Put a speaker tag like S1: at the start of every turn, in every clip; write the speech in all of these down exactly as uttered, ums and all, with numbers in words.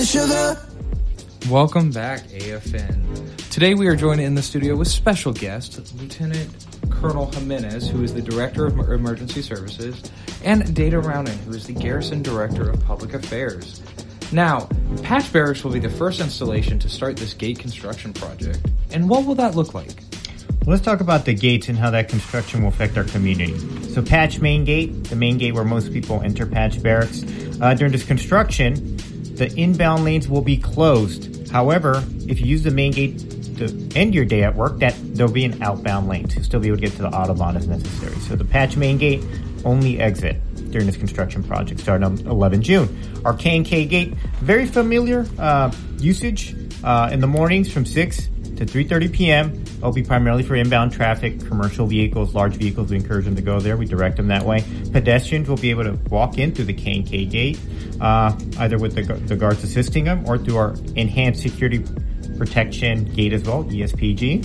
S1: sugar.
S2: Welcome back, A F N. Today we are joined in the studio with special guest, Lieutenant Colonel Jimenez, who is the Director of Emergency Services, and Data Rounding, who is the Garrison Director of Public Affairs. Now, Patch Barracks will be the first installation to start this gate construction project. And what will that look like?
S3: Let's talk about the gates and how that construction will affect our community. So Patch Main Gate, the main gate where most people enter Patch Barracks. Uh, during this construction, the inbound lanes will be closed. However, if you use the main gate to end your day at work, that there'll be an outbound lane. So you'll still be able to get to the Autobahn if necessary. So the Patch Main Gate, only exit during this construction project starting on eleventh of June. Our K and K Gate, very familiar uh, usage uh, in the mornings from six to three thirty p.m. It'll be primarily for inbound traffic, commercial vehicles, large vehicles. We encourage them to go there. We direct them that way. Pedestrians will be able to walk in through the K and K Gate, uh, either with the, the guards assisting them or through our enhanced security protection gate as well, E S P G.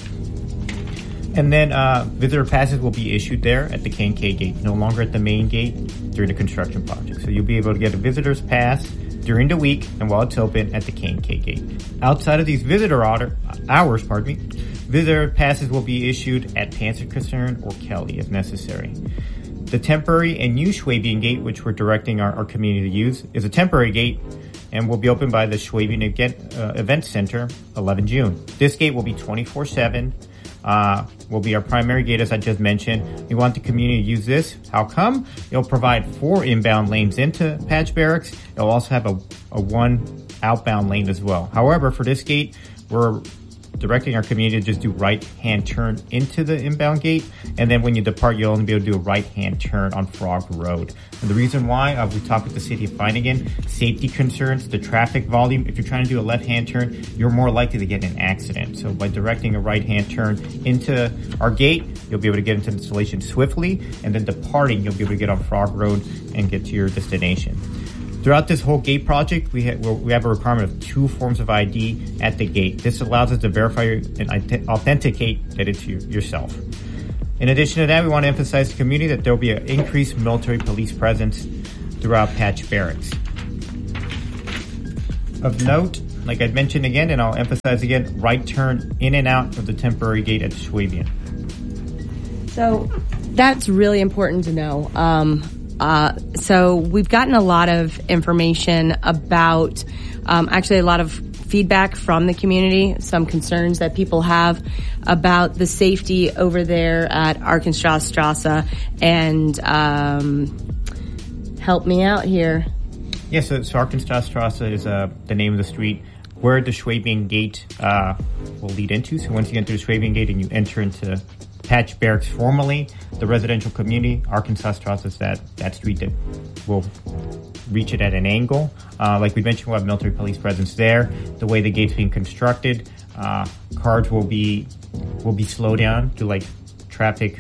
S3: And then uh, visitor passes will be issued there at the K and K Gate, no longer at the main gate during the construction project. So you'll be able to get a visitor's pass during the week and while it's open at the K and K Gate. Outside of these visitor order, hours, pardon me, visitor passes will be issued at Panzer Concern or Kelly if necessary. The temporary and new Schwabian Gate, which we're directing our, our community to use, is a temporary gate and will be opened by the Schwabian uh, Event Center eleventh of June. This gate will be twenty-four seven. Uh, will be our primary gate, as I just mentioned. We want the community to use this. How come? It'll provide four inbound lanes into Patch Barracks. It'll also have a, a one outbound lane as well. However, for this gate, we're directing our community to just do right-hand turn into the inbound gate. And then when you depart, you'll only be able to do a right-hand turn on Frog Road. And the reason why, uh, we talked with the city of Feiningen, safety concerns, the traffic volume. If you're trying to do a left-hand turn, you're more likely to get in an accident. So by directing a right-hand turn into our gate, you'll be able to get into installation swiftly. And then departing, you'll be able to get on Frog Road and get to your destination. Throughout this whole gate project, we, ha- we have a requirement of two forms of I D at the gate. This allows us to verify and authenticate that it's you, yourself. In addition to that, we want to emphasize to the community that there will be an increased military police presence throughout Patch Barracks. Of note, like I mentioned again, and I'll emphasize again, right turn in and out of the temporary gate at Schwabian.
S4: So that's really important to know. Um, Uh, so we've gotten a lot of information about, um, actually a lot of feedback from the community, some concerns that people have about the safety over there at Arkansasstrasse. And um, help me out here.
S3: Yes, yeah, so, so Arkansasstrasse is uh, the name of the street where the Schwabian Gate uh, will lead into. So once you get through the Schwabian Gate and you enter into Patch Barracks formally, the residential community, Arkansasstrasse is that, that street that will reach it at an angle. Uh, like we mentioned, we'll have military police presence there. The way the gate's being constructed, uh, cars will be, will be slowed down to like traffic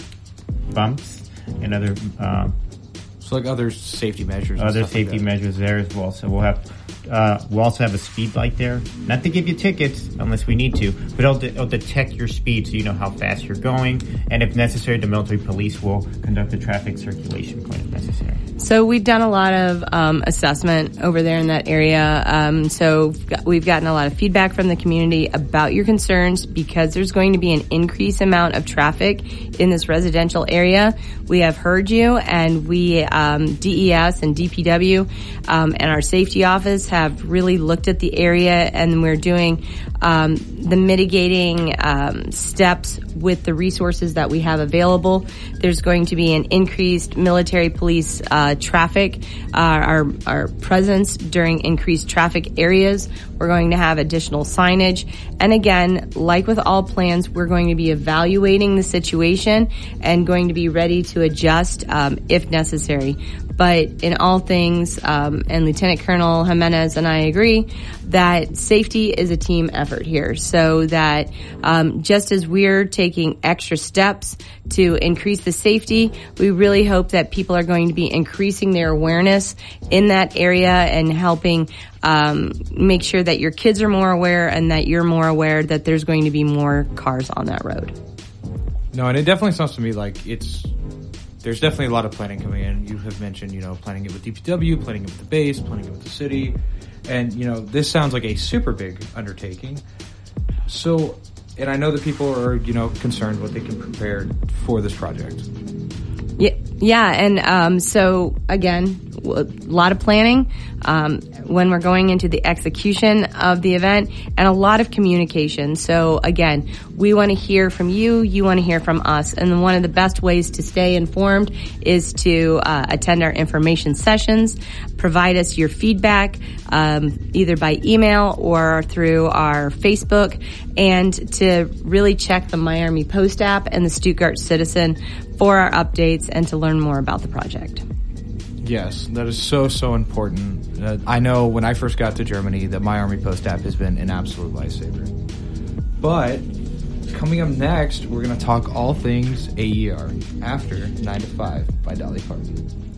S3: bumps and other, uh,
S2: so like other safety measures.
S3: Other safety like measures there as well. So we'll have, Uh, we'll also have a speed light there. Not to give you tickets unless we need to, but it'll, de- it'll detect your speed so you know how fast you're going. And if necessary, the military police will conduct a traffic circulation point if necessary.
S4: So we've done a lot of um, assessment over there in that area. Um, so we've gotten a lot of feedback from the community about your concerns because there's going to be an increased amount of traffic in this residential area. We have heard you, and we, um, D E S and D P W um, and our safety office have really looked at the area, and we're doing um, the mitigating um, steps with the resources that we have available. There's going to be an increased military police uh, traffic, uh, our our presence during increased traffic areas. We're going to have additional signage, and again, like with all plans, we're going to be evaluating the situation and going to be ready to adjust um, if necessary. But in all things, um, and Lieutenant Colonel Jimenez and I agree that safety is a team effort here. So that um, just as we're taking extra steps to increase the safety, we really hope that people are going to be increasing their awareness in that area and helping um, make sure that your kids are more aware and that you're more aware that there's going to be more cars on that road.
S2: No, and it definitely sounds to me like it's there's definitely a lot of planning coming in. You have mentioned, you know, planning it with D P W, planning it with the base, planning it with the city. And, you know, this sounds like a super big undertaking. So, and I know that people are, you know, concerned what they can prepare for this project.
S4: Yeah, yeah, and um, so again, a lot of planning um, when we're going into the execution of the event, and a lot of communication. So again, we want to hear from you, you want to hear from us, and one of the best ways to stay informed is to uh, attend our information sessions, provide us your feedback um, either by email or through our Facebook, and to really check the My Army Post app and the Stuttgart Citizen for our updates and to learn more about the project.
S2: Yes, that is so, so important. Uh, I know when I first got to Germany that My Army Post app has been an absolute lifesaver. But coming up next, we're going to talk all things A E R after nine to five by Dolly Parton.